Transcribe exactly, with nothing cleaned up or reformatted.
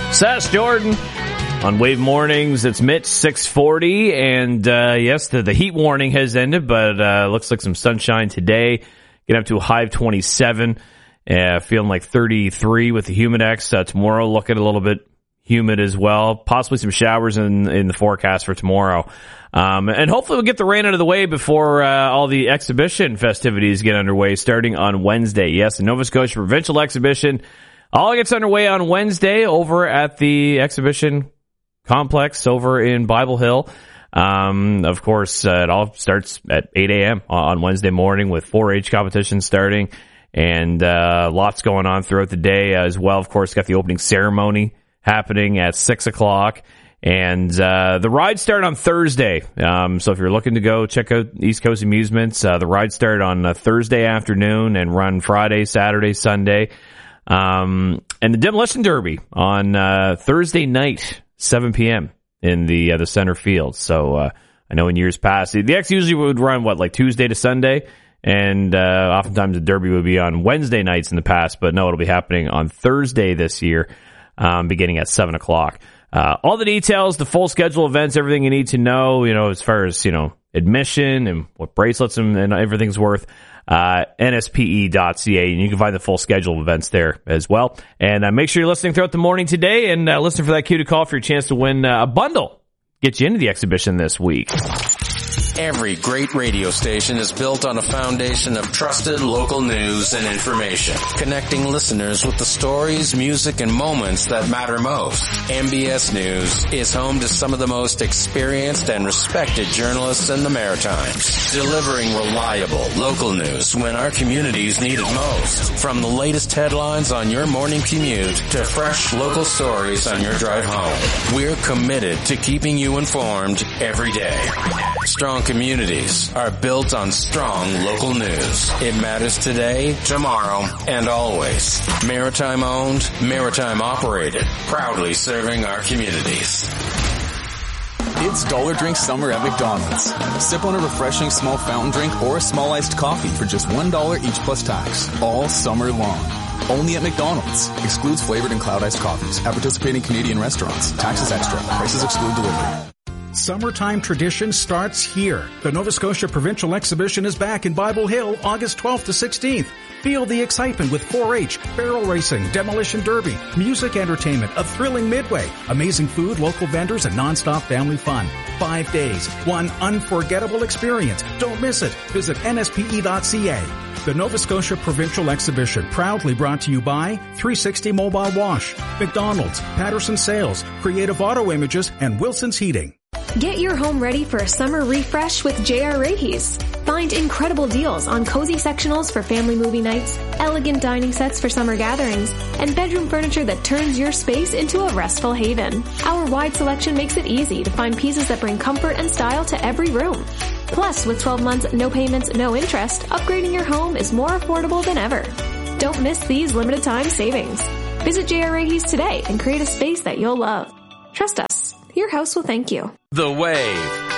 Sass Jordan on Wave Mornings. It's Mitch, six forty, and uh, yes, the, the heat warning has ended, but uh, looks like some sunshine today. Get up to a high of twenty-seven, uh, feeling like thirty-three with the Humidex. Uh, tomorrow, looking a little bit humid as well. Possibly some showers in, in the forecast for tomorrow. Um, and hopefully we'll get the rain out of the way before uh, all the exhibition festivities get underway starting on Wednesday. Yes, the Nova Scotia Provincial Exhibition all gets underway on Wednesday over at the exhibition complex over in Bible Hill. Um, of course, uh, it all starts at eight a.m. on Wednesday morning with four H competition starting, and uh, lots going on throughout the day as well. Of course, got the opening ceremony happening at six o'clock, and uh, the rides start on Thursday. Um, so if you're looking to go check out East Coast Amusements, uh, the rides start on uh, Thursday afternoon and run Friday, Saturday, Sunday. Um, and the Demolition Derby on uh, Thursday night, seven p.m. in the uh, the center field. So uh, I know in years past, the X usually would run, what, like Tuesday to Sunday? And uh, oftentimes the Derby would be on Wednesday nights in the past, but no, it'll be happening on Thursday this year, um, beginning at seven o'clock. Uh, all the details, the full schedule of events, everything you need to know, you know, as far as, you know, admission and what bracelets and, and everything's worth. Uh, N S P E dot C A, and you can find the full schedule of events there as well. And uh, make sure you're listening throughout the morning today, and uh, listen for that cue to call for your chance to win uh, a bundle. Get you into the exhibition this week. Every great radio station is built on a foundation of trusted local news and information, connecting listeners with the stories, music, and moments that matter most. M B S News is home to some of the most experienced and respected journalists in the Maritimes, delivering reliable local news when our communities need it most. From the latest headlines on your morning commute to fresh local stories on your drive home, we're committed to keeping you informed every day. Strong communities are built on strong local news. It matters today, tomorrow, and always. Maritime owned, maritime operated, proudly serving our communities. It's Dollar Drink Summer at McDonald's. Sip on a refreshing small fountain drink or a small iced coffee for just one dollar each plus tax, all summer long. Only at McDonald's. Excludes flavored and cloud iced coffees at participating Canadian restaurants. Taxes extra. Prices exclude delivery. Summertime tradition starts here. The Nova Scotia Provincial Exhibition is back in Bible Hill August twelfth to sixteenth. Feel the excitement with four H, barrel racing, demolition derby, music entertainment, a thrilling midway, amazing food, local vendors, and nonstop family fun. Five days, one unforgettable experience. Don't miss it. Visit N S P E dot C A. The Nova Scotia Provincial Exhibition, proudly brought to you by three sixty Mobile Wash, McDonald's, Patterson Sales, Creative Auto Images, and Wilson's Heating. Get your home ready for a summer refresh with J R Rahe's. Find incredible deals on cozy sectionals for family movie nights, elegant dining sets for summer gatherings, and bedroom furniture that turns your space into a restful haven. Our wide selection makes it easy to find pieces that bring comfort and style to every room. Plus, with twelve months, no payments, no interest, upgrading your home is more affordable than ever. Don't miss these limited time savings. Visit J R Rahe's today and create a space that you'll love. Trust us. Your house will thank you. The Wave.